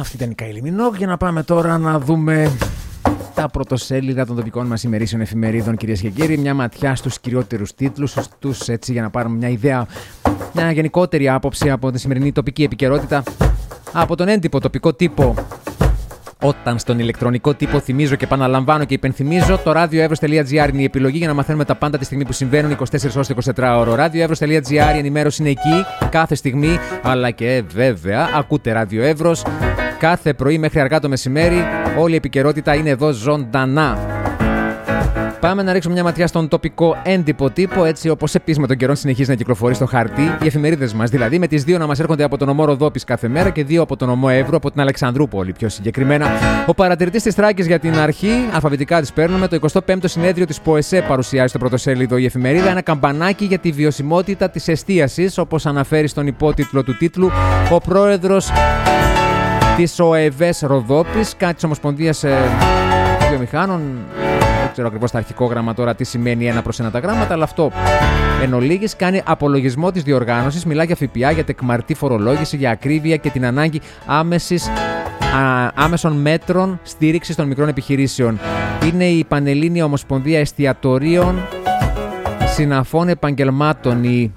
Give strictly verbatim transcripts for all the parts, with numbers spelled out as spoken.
Αυτή ήταν η Kylie Minogue. Για να πάμε τώρα να δούμε τα πρωτοσέλιδα των τοπικών μας ημερήσεων εφημερίδων, κυρίες και κύριοι. Μια ματιά στους κυριότερους τίτλους, στους, έτσι, για να πάρουμε μια ιδέα, μια γενικότερη άποψη από τη σημερινή τοπική επικαιρότητα. Από τον έντυπο τοπικό τύπο. Όταν στον ηλεκτρονικό τύπο θυμίζω και επαναλαμβάνω και υπενθυμίζω, το radioevros.gr είναι η επιλογή για να μαθαίνουμε τα πάντα τη στιγμή που συμβαίνουν είκοσι τέσσερις ώρες το εικοσιτετράωρο. radioevros.gr, η ενημέρωση είναι εκεί κάθε στιγμή, αλλά και βέβαια ακούτε Radio Evros κάθε πρωί μέχρι αργά το μεσημέρι. Όλη η επικαιρότητα είναι εδώ ζωντανά. Πάμε να ρίξουμε μια ματιά στον τοπικό έντυπο τύπο, έτσι όπως επίσης με τον καιρό συνεχίζει να κυκλοφορεί στο χαρτί. Οι εφημερίδες μας δηλαδή, με τις δύο να μας έρχονται από τον ομό Ροδόπης κάθε μέρα και δύο από τον ομό Εύρου, από την Αλεξανδρούπολη πιο συγκεκριμένα. Ο παρατηρητής της Θράκης για την αρχή, αλφαβητικά τις παίρνουμε. Το εικοστό πέμπτο συνέδριο της ΠΟΕΣΕ παρουσιάζει στο πρωτοσέλιδο η εφημερίδα ένα καμπανάκι για τη βιωσιμότητα της εστίασης, όπως αναφέρει στον υπότιτλο του τίτλου ο πρόεδρος της ΟΕΒΕΣ Ροδόπης, κάτι της Ομοσπονδίας ε, Βιομηχάνων. Δεν ξέρω ακριβώς τα αρχικόγραμμα τώρα τι σημαίνει ένα προς ένα τα γράμματα, αλλά αυτό εν ολίγης κάνει απολογισμό της διοργάνωσης, μιλά για ΦΠΑ, για τεκμαρτή φορολόγηση, για ακρίβεια και την ανάγκη άμεσης, α, άμεσων μέτρων στήριξης των μικρών επιχειρήσεων. Είναι η Πανελλήνια Ομοσπονδία Εστιατορίων Συναφών Επαγγελμάτων, η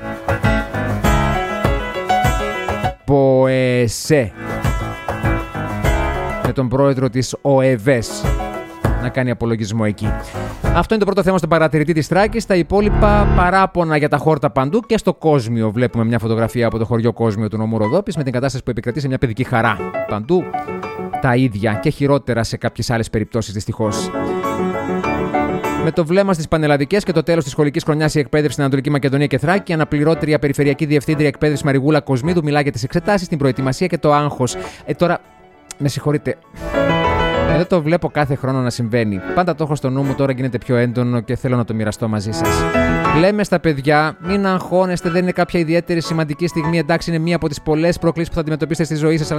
ΠΟΕΣΕ, με τον πρόεδρο της ΟΕΒΕΣ να κάνει απολογισμό εκεί. Αυτό είναι το πρώτο θέμα στον παρατηρητή της Θράκης. Τα υπόλοιπα παράπονα για τα χόρτα παντού και στο Κόσμιο. Βλέπουμε μια φωτογραφία από το χωριό Κόσμιο του νομού Ροδόπης με την κατάσταση που επικρατεί σε μια παιδική χαρά. Παντού τα ίδια και χειρότερα σε κάποιες άλλες περιπτώσεις δυστυχώς. Με το βλέμμα στις πανελλαδικές και το τέλος της σχολικής χρονιάς, η εκπαίδευση στην Ανατολική Μακεδονία και Θράκη, η αναπληρώτρια περιφερειακή διευθύντρια εκπαίδευση Μαριγούλα Κοσμίδου μιλά για τις εξετάσεις, την προετοιμασία και το άγχος. Ε, τώρα, με συγχωρείτε. Εδώ το βλέπω κάθε χρόνο να συμβαίνει. Πάντα το έχω στο νου μου, τώρα γίνεται πιο έντονο και θέλω να το μοιραστώ μαζί σας. Λέμε στα παιδιά, μην αγχώνεστε, δεν είναι κάποια ιδιαίτερη σημαντική στιγμή. Εντάξει, είναι μία από τις πολλές προκλήσεις που θα αντιμετωπίσετε στη ζωή σας.